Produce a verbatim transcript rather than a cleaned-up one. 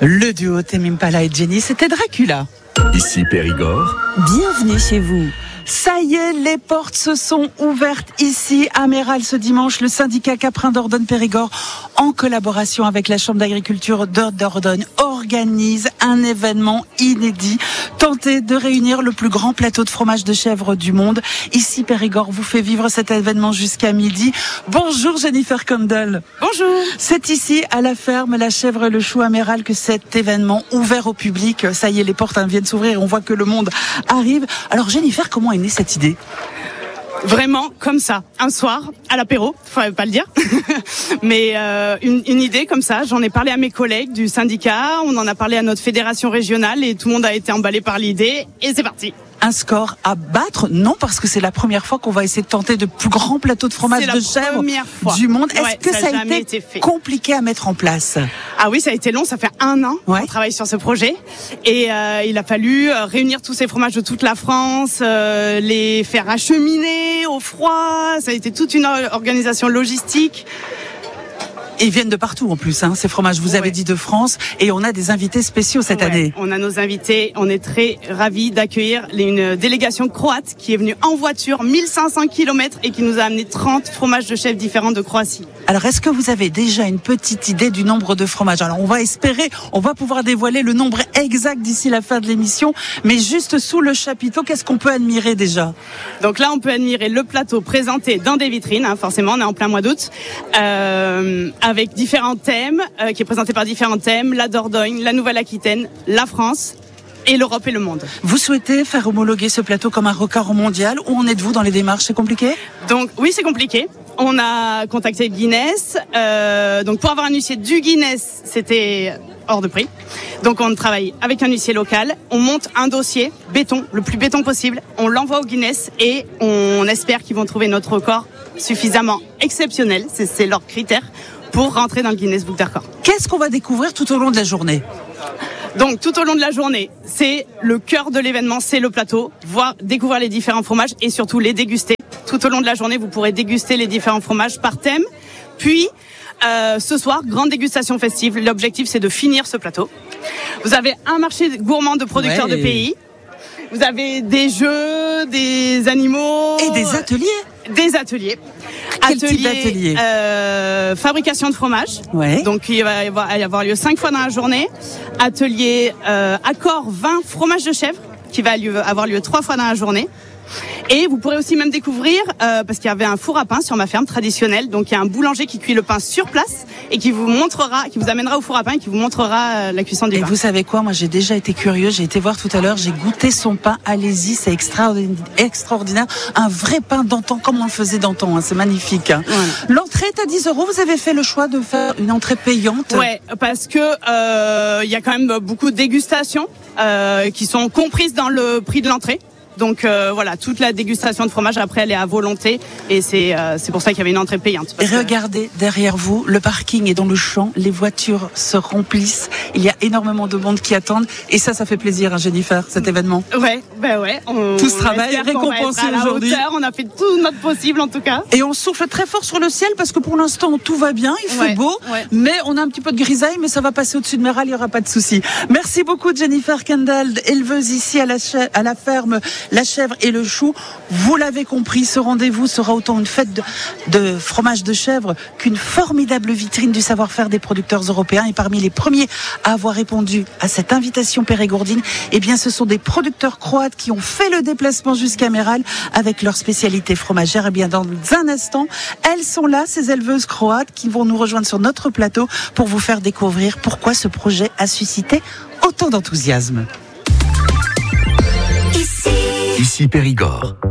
Le duo Tame Impala et Jenny, c'était Dracula. Ici Périgord. Bienvenue chez vous. Ça y est, les portes se sont ouvertes ici à Méral ce dimanche. Le syndicat Caprin Dordogne Périgord, en collaboration avec la Chambre d'agriculture de Dordogne, organise un événement inédit, tenter de réunir le plus grand plateau de fromage de chèvre du monde. Ici Périgord vous fait vivre cet événement jusqu'à midi. Bonjour Jennifer Condell. Bonjour. C'est ici à la ferme La Chèvre et le Chou à Méral que cet événement ouvert au public, ça y est, les portes viennent s'ouvrir et on voit que le monde arrive. Alors Jennifer, comment est née cette idée ? Vraiment comme ça, un soir à l'apéro, faudrait pas le dire, mais euh, une, une idée comme ça. J'en ai parlé à mes collègues du syndicat, on en a parlé à notre fédération régionale et tout le monde a été emballé par l'idée et c'est parti. Un score à battre? Non, parce que c'est la première fois qu'on va essayer de tenter de plus grands plateaux de fromage de chèvre du monde. Est-ce ouais, que ça, ça a été, été compliqué à mettre en place? Ah oui, ça a été long, ça fait un an ouais. qu'on travaille sur ce projet et euh, il a fallu euh, réunir tous ces fromages de toute la France, euh, les faire acheminer au froid, ça a été toute une organisation logistique. Ils viennent de partout en plus, hein, ces fromages, vous avez ouais. dit de France, et on a des invités spéciaux cette ouais, année. On a nos invités, on est très ravis d'accueillir une délégation croate qui est venue en voiture, mille cinq cents kilomètres, et qui nous a amené trente fromages de chèvre différents de Croatie. Alors, est-ce que vous avez déjà une petite idée du nombre de fromages ? Alors, on va espérer, on va pouvoir dévoiler le nombre exact d'ici la fin de l'émission, mais juste sous le chapiteau, qu'est-ce qu'on peut admirer déjà ? Donc là, on peut admirer le plateau présenté dans des vitrines, hein, forcément, on est en plein mois d'août, euh, avec différents thèmes, euh, qui est présenté par différents thèmes, la Dordogne, la Nouvelle-Aquitaine, la France et l'Europe et le monde. Vous souhaitez faire homologuer ce plateau comme un record mondial, ou en êtes-vous dans les démarches ? C'est compliqué ? Donc oui, c'est compliqué. On a contacté Guinness, euh, donc pour avoir un huissier du Guinness, c'était hors de prix. Donc on travaille avec un huissier local, on monte un dossier béton, le plus béton possible, on l'envoie au Guinness et on espère qu'ils vont trouver notre record suffisamment exceptionnel, c'est, c'est leur critère, pour rentrer dans le Guinness Book des records. Qu'est-ce qu'on va découvrir tout au long de la journée ? Donc tout au long de la journée, c'est le cœur de l'événement, c'est le plateau, voir, découvrir les différents fromages et surtout les déguster. Tout au long de la journée, vous pourrez déguster les différents fromages par thème. Puis, euh, ce soir, grande dégustation festive. L'objectif, c'est de finir ce plateau. Vous avez un marché gourmand de producteurs ouais. de pays. Vous avez des jeux, des animaux... Et des ateliers. Des ateliers. Quel atelier, type d'atelier ? euh, Fabrication de fromage. Ouais. Donc il va y avoir lieu cinq fois dans la journée. Atelier euh, accord vin fromage de chèvre qui va lieu, avoir lieu trois fois dans la journée. Et vous pourrez aussi même découvrir, euh, parce qu'il y avait un four à pain sur ma ferme traditionnelle, donc il y a un boulanger qui cuit le pain sur place et qui vous montrera, qui vous amènera au four à pain et qui vous montrera euh, la cuisson du et pain. Et vous savez quoi, moi j'ai déjà été curieuse, j'ai été voir tout à l'heure, j'ai goûté son pain, allez-y, c'est extraordinaire, extraordinaire. Un vrai pain d'antan, comme on le faisait d'antan, hein, c'est magnifique. Hein. Voilà. L'entrée est à dix euros, vous avez fait le choix de faire une entrée payante ? Ouais, parce que euh, il y a quand même beaucoup de dégustations euh, qui sont comprises dans le prix de l'entrée. Donc euh, voilà, toute la dégustation de fromage après elle est à volonté et c'est euh, c'est pour ça qu'il y avait une entrée payante. Et regardez que... derrière vous, le parking est dans le champ, les voitures se remplissent, il y a énormément de monde qui attendent et ça, ça fait plaisir, hein, Jennifer, cet événement. Ouais, ben ouais. On, tout ce travail est récompensé aujourd'hui. On a fait tout notre possible en tout cas. Et on souffle très fort sur le ciel parce que pour l'instant tout va bien, il fait ouais, beau, ouais. mais on a un petit peu de grisaille, mais ça va passer au-dessus de Méral, il n'y aura pas de souci. Merci beaucoup Jennifer Condell, éleveuse ici à la, ch- à la ferme La Chèvre et le Chou. Vous l'avez compris, ce rendez-vous sera autant une fête de, de fromage de chèvre qu'une formidable vitrine du savoir-faire des producteurs européens. Et parmi les premiers à avoir répondu à cette invitation périgourdine, eh bien, ce sont des producteurs croates qui ont fait le déplacement jusqu'à Méral avec leur spécialité fromagère. Eh bien, dans un instant, elles sont là, ces éleveuses croates, qui vont nous rejoindre sur notre plateau pour vous faire découvrir pourquoi ce projet a suscité autant d'enthousiasme. Ici Périgord.